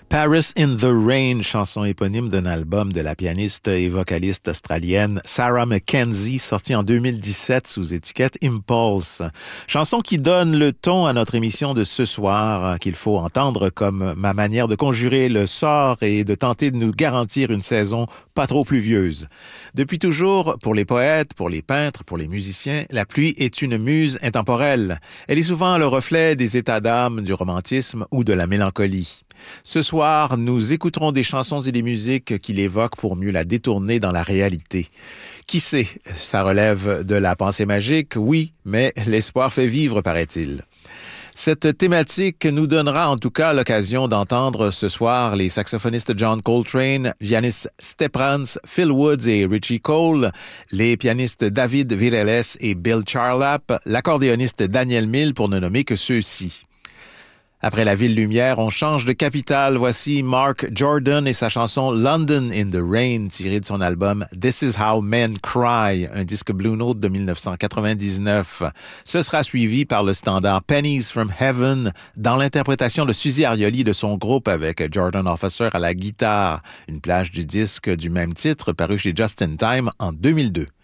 Paris in the Rain, chanson éponyme d'un album de la pianiste et vocaliste australienne Sarah Mackenzie, sorti en 2017 sous étiquette Impulse. Chanson qui donne le ton à notre émission de ce soir, qu'il faut entendre comme ma manière de conjurer le sort et de tenter de nous garantir une saison pas trop pluvieuse. Depuis toujours, pour les poètes, pour les peintres, pour les musiciens, la pluie est une muse intemporelle. Elle est souvent le reflet des états d'âme, du romantisme ou de la mélancolie. Ce soir, nous écouterons des chansons et des musiques qui l'évoquent pour mieux la détourner dans la réalité. Qui sait, ça relève de la pensée magique, oui, mais l'espoir fait vivre, paraît-il. Cette thématique nous donnera en tout cas l'occasion d'entendre ce soir les saxophonistes John Coltrane, Yannis Steprans, Phil Woods et Richie Cole, les pianistes David Vireles et Bill Charlap, l'accordéoniste Daniel Mill pour ne nommer que ceux-ci. Après la ville lumière, on change de capitale. Voici Mark Jordan et sa chanson London in the Rain, tirée de son album This Is How Men Cry, un disque Blue Note de 1999. Ce sera suivi par le standard Pennies from Heaven, dans l'interprétation de Suzy Arioli de son groupe avec Jordan Officer à la guitare, une plage du disque du même titre paru chez Just in Time en 2002.